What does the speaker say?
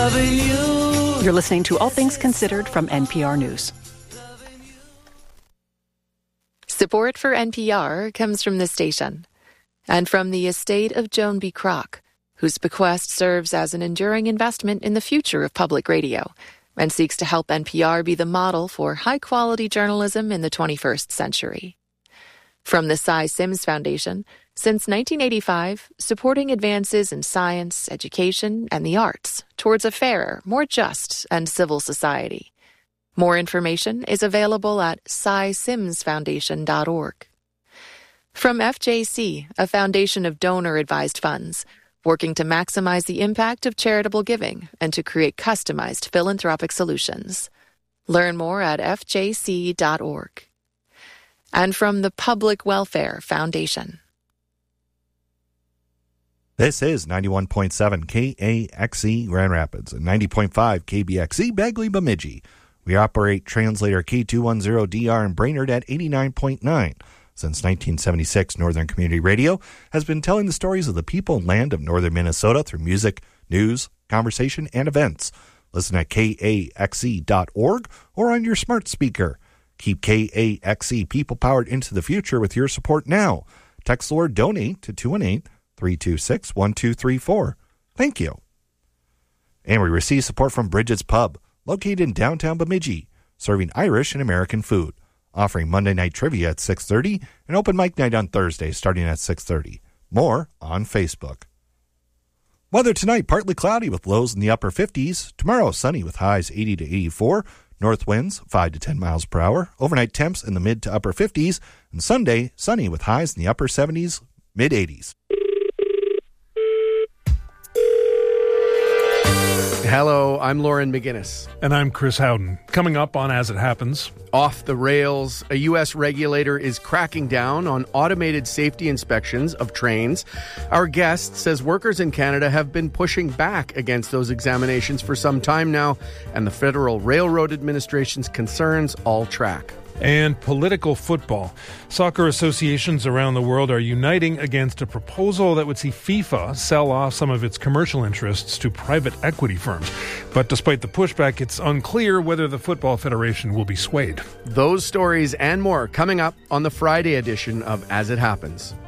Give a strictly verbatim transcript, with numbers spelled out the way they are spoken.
loving you. You're listening to All Things Considered from N P R News. Support for N P R comes from this station and from the estate of Joan B. Kroc, whose bequest serves as an enduring investment in the future of public radio and seeks to help N P R be the model for high-quality journalism in the twenty-first century. From the Cy Sims Foundation, since nineteen eighty-five, supporting advances in science, education, and the arts towards a fairer, more just, and civil society. More information is available at cy sims foundation dot org. From F J C, a foundation of donor-advised funds, working to maximize the impact of charitable giving and to create customized philanthropic solutions. Learn more at f j c dot org. And from the Public Welfare Foundation. This is ninety-one point seven K A X E Grand Rapids and ninety point five K B X E Bagley Bemidji. We operate translator K two ten D R in Brainerd at eighty-nine point nine. Since nineteen seventy-six, Northern Community Radio has been telling the stories of the people and land of northern Minnesota through music, news, conversation, and events. Listen at K A X E dot org or on your smart speaker. Keep K A X E people-powered into the future with your support now. Text the word DONATE to two one eight, three two six, one two three four. Thank you. And we receive support from Bridget's Pub, located in downtown Bemidji, serving Irish and American food, offering Monday night trivia at six thirty and open mic night on Thursday starting at six thirty. More on Facebook. Weather tonight, partly cloudy with lows in the upper fifties. Tomorrow, sunny with highs eighty to eighty-four. North winds five to ten miles per hour. Overnight temps in the mid to upper fifties. And Sunday, sunny with highs in the upper seventies, mid eighties. Hello, I'm Lauren McGinnis. And I'm Chris Howden. Coming up on As It Happens. Off the rails, a U S regulator is cracking down on automated safety inspections of trains. Our guest says workers in Canada have been pushing back against those examinations for some time now, and the Federal Railroad Administration's concerns all track. And political football. Soccer associations around the world are uniting against a proposal that would see FIFA sell off some of its commercial interests to private equity firms. But despite the pushback, it's unclear whether the Football Federation will be swayed. Those stories and more coming up on the Friday edition of As It Happens.